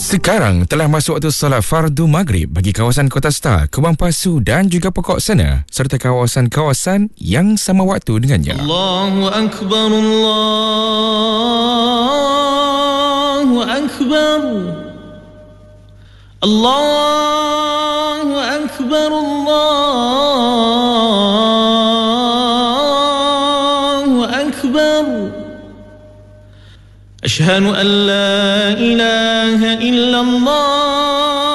Sekarang telah masuk waktu solat fardu maghrib bagi kawasan Kota Star, Kebun Pasu dan juga Pokok Sena serta kawasan-kawasan yang sama waktu dengannya. Allahu Akbar, Allahu Akbar, Allahu Akbar, Allahu Akbar. أشهد أن لا إله إلا الله